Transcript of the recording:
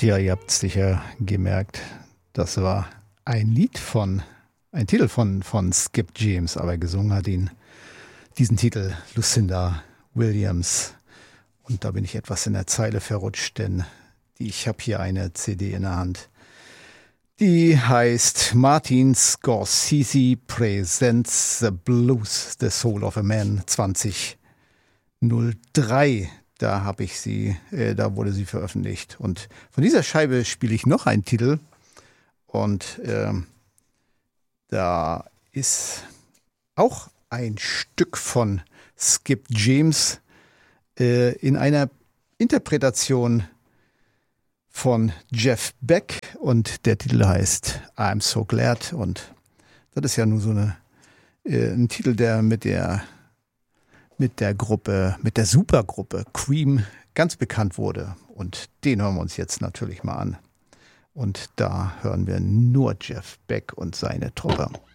Ja, ihr habt sicher gemerkt, das war ein Titel von Skip James, aber gesungen hat diesen Titel Lucinda Williams. Und da bin ich etwas in der Zeile verrutscht, denn ich habe hier eine CD in der Hand. Die heißt Martin Scorsese Presents the Blues, The Soul of a Man 2003. Da wurde sie veröffentlicht. Und von dieser Scheibe spiele ich noch einen Titel. Und da ist auch ein Stück von Skip James in einer Interpretation von Jeff Beck. Und der Titel heißt I'm So Glad. Und das ist ja nur so ein Titel, der mit der Supergruppe Cream ganz bekannt wurde. Und den hören wir uns jetzt natürlich mal an. Und da hören wir nur Jeff Beck und seine Truppe.